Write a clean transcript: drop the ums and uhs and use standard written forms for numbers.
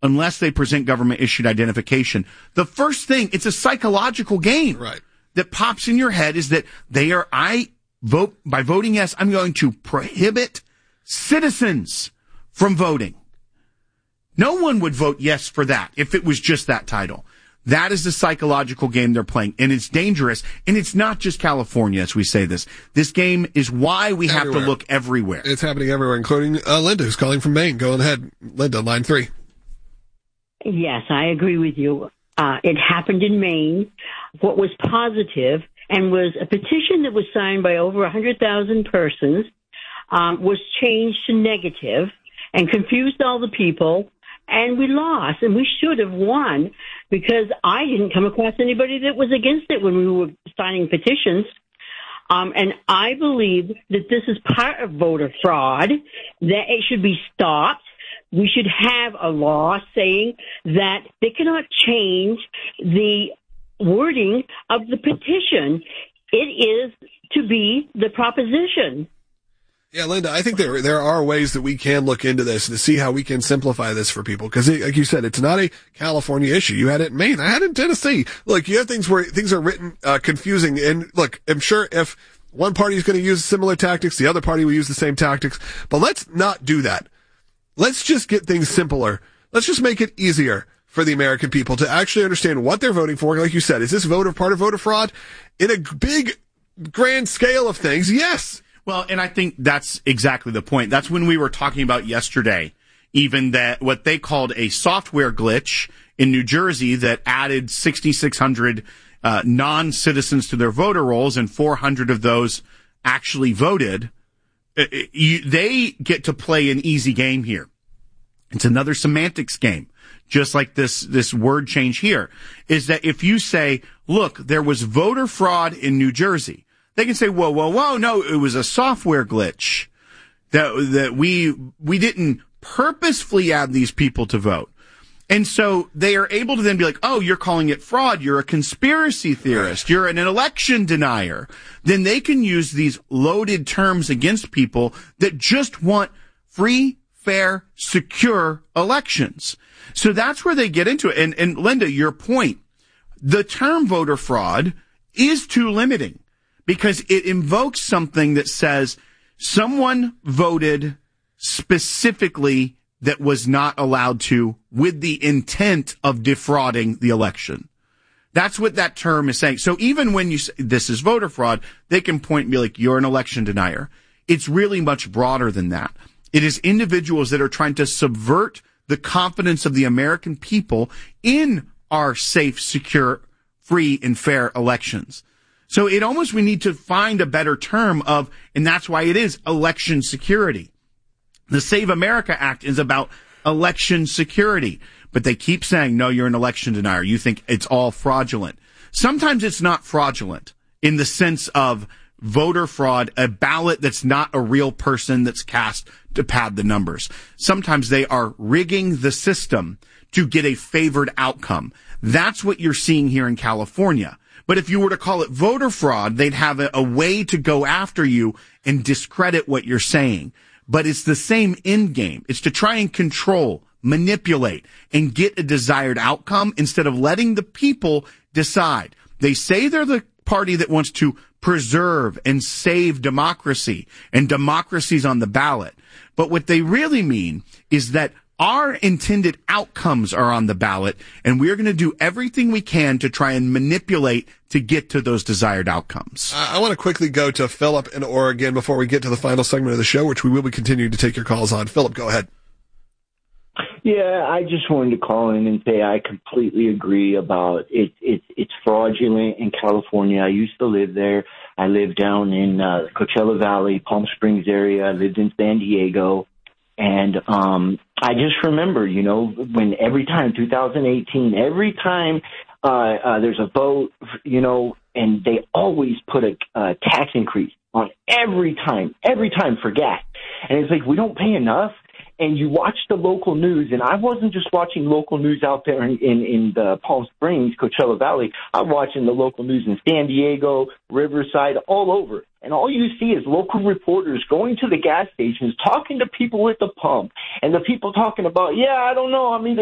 unless they present government-issued identification. The first thing, it's a psychological game that pops in your head is that by voting yes, I'm going to prohibit citizens from voting. No one would vote yes for that if it was just that title. That is the psychological game they're playing, and it's dangerous. And it's not just California, as we say this. This game is why we have to look everywhere. It's happening everywhere, including Linda, who's calling from Maine. Go ahead, Linda, line 3. Yes, I agree with you. It happened in Maine. What was positive and was a petition that was signed by over 100,000 persons was changed to negative and confused all the people. And we lost, and we should have won because I didn't come across anybody that was against it when we were signing petitions. And I believe that this is part of voter fraud, that it should be stopped. We should have a law saying that they cannot change the wording of the petition. It is to be the proposition. Yeah, Linda, I think there are ways that we can look into this to see how we can simplify this for people. Because, like you said, it's not a California issue. You had it in Maine. I had it in Tennessee. Look, you have things where things are written confusing. And look, I'm sure if one party is going to use similar tactics, the other party will use the same tactics. But let's not do that. Let's just get things simpler. Let's just make it easier for the American people to actually understand what they're voting for. Like you said, is this part of voter fraud? In a big, grand scale of things, yes. Well, and I think that's exactly the point. That's when we were talking about yesterday, even that what they called a software glitch in New Jersey that added 6,600 non-citizens to their voter rolls, and 400 of those actually voted. They get to play an easy game here. It's another semantics game, just like this word change here, is that if you say, look, there was voter fraud in New Jersey, they can say, whoa, no, it was a software glitch that we didn't purposefully add these people to vote. And so they are able to then be like, oh, you're calling it fraud. You're a conspiracy theorist. You're an election denier. Then they can use these loaded terms against people that just want free, fair, secure elections. So that's where they get into it. And Linda, your point, the term voter fraud is too limiting, because it invokes something that says someone voted specifically that was not allowed to with the intent of defrauding the election. That's what that term is saying. So even when you say this is voter fraud, they can point and be like, you're an election denier. It's really much broader than that. It is individuals that are trying to subvert the confidence of the American people in our safe, secure, free, and fair elections. So we need to find a better term and that's why it is election security. The Save America Act is about election security, but they keep saying, no, you're an election denier. You think it's all fraudulent. Sometimes it's not fraudulent in the sense of voter fraud, a ballot that's not a real person that's cast to pad the numbers. Sometimes they are rigging the system to get a favored outcome. That's what you're seeing here in California. But if you were to call it voter fraud, they'd have a way to go after you and discredit what you're saying. But it's the same end game. It's to try and control, manipulate, and get a desired outcome instead of letting the people decide. They say they're the party that wants to preserve and save democracy, and democracy's on the ballot. But what they really mean is that our intended outcomes are on the ballot, and we're going to do everything we can to try and manipulate to get to those desired outcomes. I want to quickly go to Philip in Oregon before we get to the final segment of the show, which we will be continuing to take your calls on. Philip, go ahead. Yeah, I just wanted to call in and say I completely agree about it. It's fraudulent in California. I used to live there. I lived down in Coachella Valley, Palm Springs area. I lived in San Diego. And I just remember, when every time, 2018, every time there's a vote, and they always put a tax increase on every time for gas. And it's like, we don't pay enough. And you watch the local news, and I wasn't just watching local news out there in the Palm Springs, Coachella Valley. I'm watching the local news in San Diego, Riverside, all over. And all you see is local reporters going to the gas stations, talking to people at the pump, and the people talking about, I don't know, I'm either